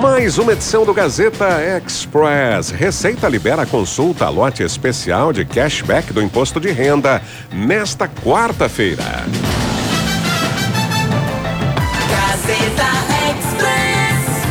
Mais uma edição do Gazeta Express. Receita libera consulta a lote especial de cashback do imposto de renda nesta quarta-feira. Gazeta Express.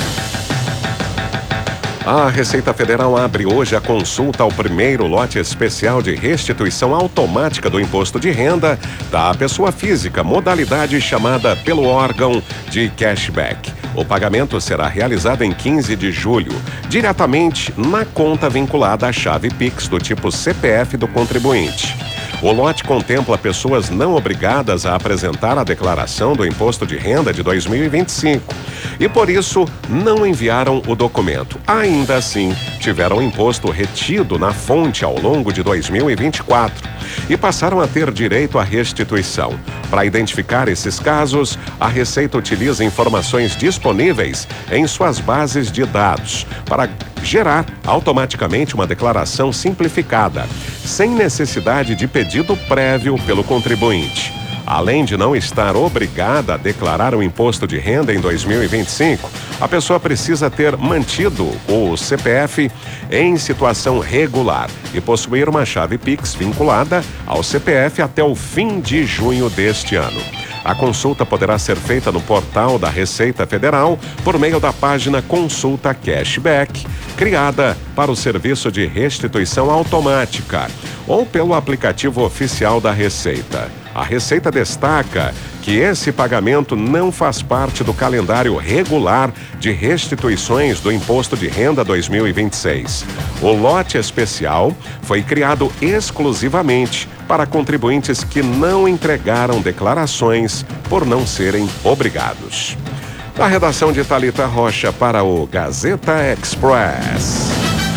A Receita Federal abre hoje a consulta ao primeiro lote especial de restituição automática do imposto de renda da pessoa física, modalidade chamada pelo órgão de cashback. O pagamento será realizado em 15 de julho, diretamente na conta vinculada à chave Pix do tipo CPF do contribuinte. O lote contempla pessoas não obrigadas a apresentar a declaração do imposto de renda de 2025 e, por isso, não enviaram o documento. Ainda assim, tiveram o imposto retido na fonte ao longo de 2024 e passaram a ter direito à restituição. Para identificar esses casos, a Receita utiliza informações disponíveis em suas bases de dados para gerar automaticamente uma declaração simplificada, sem necessidade de pedido prévio pelo contribuinte. Além de não estar obrigada a declarar o imposto de renda em 2025, a pessoa precisa ter mantido o CPF em situação regular e possuir uma chave Pix vinculada ao CPF até o fim de junho deste ano. A consulta poderá ser feita no portal da Receita Federal por meio da página Consulta Cashback, criada para o serviço de restituição automática, ou pelo aplicativo oficial da Receita. A Receita destaca que esse pagamento não faz parte do calendário regular de restituições do Imposto de Renda 2026. O lote especial foi criado exclusivamente para contribuintes que não entregaram declarações por não serem obrigados. A redação de Thalita Rocha para o Gazeta Express.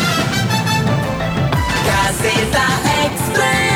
Gazeta Express.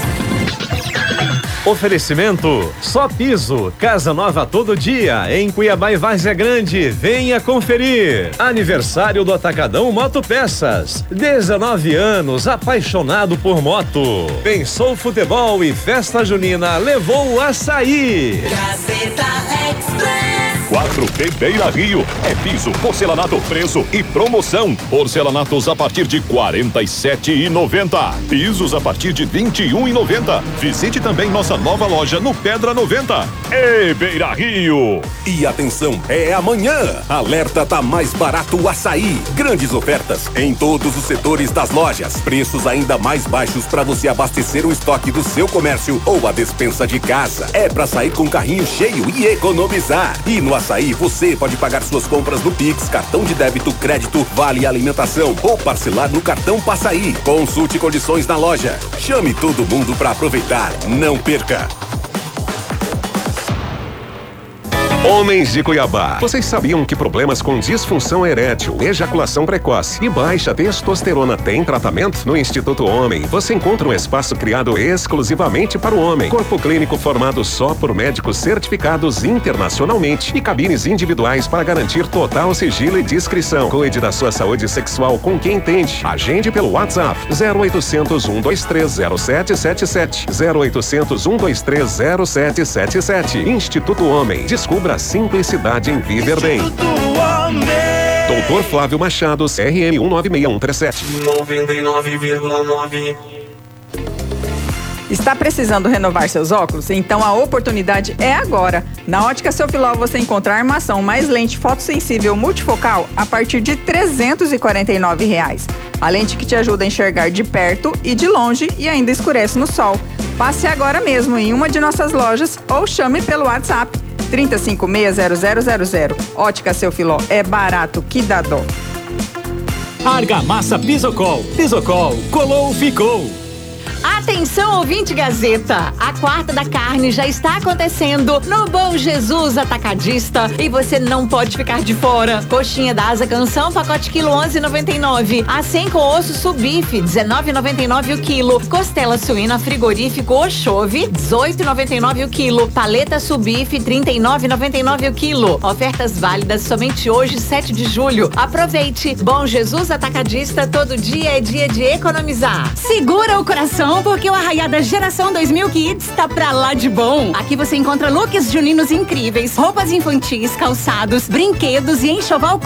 Oferecimento Só Piso, casa nova todo dia, em Cuiabá e Várzea Grande. Venha conferir. Aniversário do Atacadão Moto Peças. 19 anos, apaixonado por moto. Pensou futebol e festa junina, levou o açaí. Gazeta Express. 4T Beira Rio. É piso, porcelanato, preço e promoção. Porcelanatos a partir de R$ 47,90. Pisos a partir de R$ 21,90. Visite também nossa nova loja no Pedra 90. E Beira Rio. E atenção, é amanhã. Alerta, tá mais barato o açaí. Grandes ofertas em todos os setores das lojas. Preços ainda mais baixos para você abastecer o estoque do seu comércio ou a despensa de casa. É para sair com o carrinho cheio e economizar. E no açaí você pode pagar suas compras no Pix, cartão de débito, crédito, vale alimentação ou parcelar no cartão Passaí. Consulte condições na loja. Chame todo mundo para aproveitar. Não perca. Homens de Cuiabá, vocês sabiam que problemas com disfunção erétil, ejaculação precoce e baixa testosterona têm tratamento? No Instituto Homem, você encontra um espaço criado exclusivamente para o homem. Corpo clínico formado só por médicos certificados internacionalmente e cabines individuais para garantir total sigilo e discrição. Cuide da sua saúde sexual com quem entende. Agende pelo WhatsApp 0800 123 0777. 0800 123 0777. Instituto Homem. Descubra a simplicidade em viver bem. Doutor Flávio Machado, CRM 196137. 99,9. Está precisando renovar seus óculos? Então a oportunidade é agora. Na Ótica Seu Filó você encontra a armação mais lente fotossensível multifocal a partir de R$ 349. A lente que te ajuda a enxergar de perto e de longe e ainda escurece no sol. Passe agora mesmo em uma de nossas lojas ou chame pelo WhatsApp 30560000. Ótica Seu Filó, é barato que dá dó. Argamassa Pisocol. Pisocol, colou, ficou. Atenção, ouvinte Gazeta! A quarta da carne já está acontecendo no Bom Jesus Atacadista e você não pode ficar de fora. Coxinha da Asa Canção, pacote quilo 11,99. A100 com osso subife, 19,99 o quilo. Costela suína frigorífico Oxove, 18,99 o quilo. Paleta subife, 39,99 o quilo. Ofertas válidas somente hoje, 7 de julho. Aproveite! Bom Jesus Atacadista, todo dia é dia de economizar. Segura o coração, porque o Arraiada Geração 2000 Kids tá pra lá de bom. Aqui você encontra looks juninos incríveis, roupas infantis, calçados, brinquedos e enxoval